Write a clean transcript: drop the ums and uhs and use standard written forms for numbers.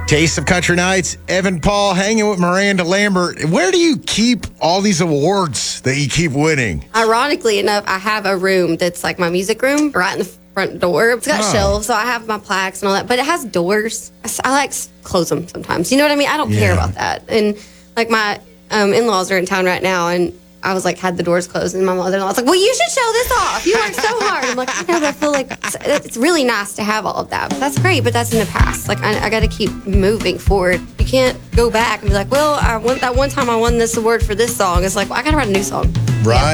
Taste of Country Nights, Evan Paul hanging with Miranda Lambert. Where do you keep all these awards that you keep winning? Ironically enough, I have a room that's like my music room right in the front door. It's got shelves, so I have my plaques and all that, but it has doors. I like to close them sometimes. You know what I mean? I don't care about that. And like my in-laws are in town right now, and I was like, had the doors closed, and my mother-in-law was like, well, you should show this off. You worked so hard. I'm like, I know, but I feel like it's really nice to have all of that. But that's great, but that's in the past. Like, I got to keep moving forward. You can't go back and be like, well, that one time I won this award for this song. It's like, well, I got to write a new song. Right.